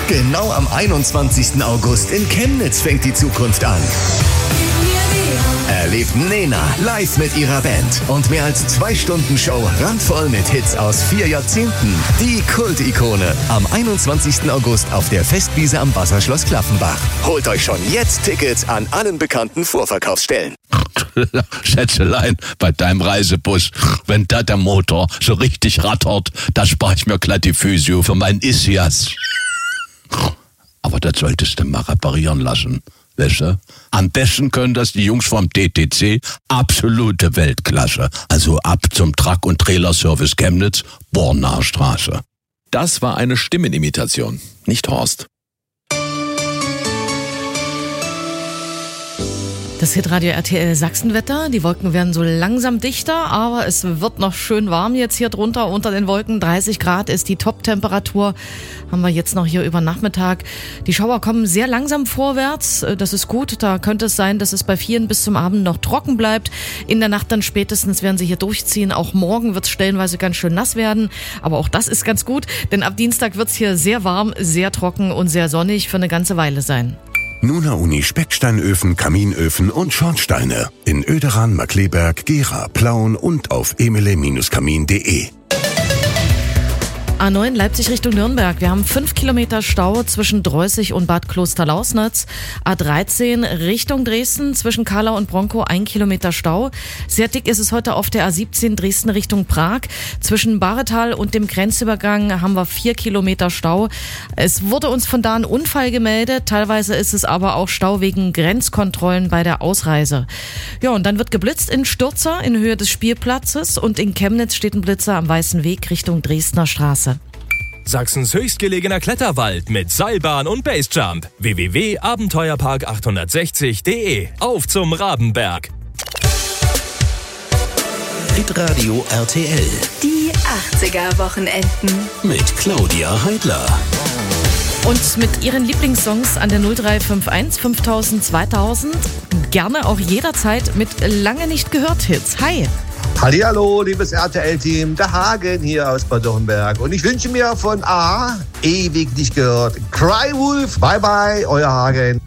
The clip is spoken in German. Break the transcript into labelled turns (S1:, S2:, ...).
S1: Genau am 21. August in Chemnitz fängt die Zukunft an. Erlebt Nena live mit ihrer Band und mehr als 2 Stunden Show randvoll mit Hits aus 4 Jahrzehnten. Die Kult-Ikone am 21. August auf der Festwiese am Wasserschloss Klaffenbach. Holt euch schon jetzt Tickets an allen bekannten Vorverkaufsstellen.
S2: Schätzelein, bei deinem Reisebus, wenn da der Motor so richtig rattert, da spare ich mir glatt die Physio für meinen Ischias. Aber das solltest du mal reparieren lassen. Weißt du? Am besten können das die Jungs vom DTC, absolute Weltklasse. Also ab zum Truck- und Trailerservice Chemnitz, Bornaer Straße.
S3: Das war eine Stimmenimitation, nicht Horst.
S4: Das Hitradio RTL Sachsenwetter. Die Wolken werden so langsam dichter, aber es wird noch schön warm jetzt hier drunter unter den Wolken. 30 Grad ist die Top-Temperatur. Haben wir jetzt noch hier über Nachmittag. Die Schauer kommen sehr langsam vorwärts. Das ist gut. Da könnte es sein, dass es bei vielen bis zum Abend noch trocken bleibt. In der Nacht dann spätestens werden sie hier durchziehen. Auch morgen wird es stellenweise ganz schön nass werden. Aber auch das ist ganz gut, denn ab Dienstag wird es hier sehr warm, sehr trocken und sehr sonnig für eine ganze Weile sein.
S5: Nuna Uni Specksteinöfen, Kaminöfen und Schornsteine. In Oederan, Markkleeberg, Gera, Plauen und auf emele-kamin.de.
S4: A9 Leipzig Richtung Nürnberg. Wir haben 5 Kilometer Stau zwischen Dreußig und Bad Klosterlausnitz. A13 Richtung Dresden zwischen Kahlau und Bronkow 1 Kilometer Stau. Sehr dick ist es heute auf der A17 Dresden Richtung Prag. Zwischen Baretal und dem Grenzübergang haben wir 4 Kilometer Stau. Es wurde uns von da ein Unfall gemeldet. Teilweise ist es aber auch Stau wegen Grenzkontrollen bei der Ausreise. Ja, und dann wird geblitzt in Stürzer in Höhe des Spielplatzes und in Chemnitz steht ein Blitzer am Weißen Weg Richtung Dresdner Straße.
S6: Sachsens höchstgelegener Kletterwald mit Seilbahn und Basejump. www.abenteuerpark860.de. Auf zum Rabenberg.
S5: Hitradio RTL
S7: Die 80er-Wochenenden.
S5: mit Claudia Heidler.
S4: Und mit ihren Lieblingssongs an der 0351 5000 2000 gerne auch jederzeit mit lange nicht gehört Hits. Hi!
S8: Hallihallo, liebes RTL-Team, der Hagen hier aus Bad Dürrenberg. Und ich wünsche mir von A, ewig nicht gehört, Cry Wolf, bye bye, euer Hagen.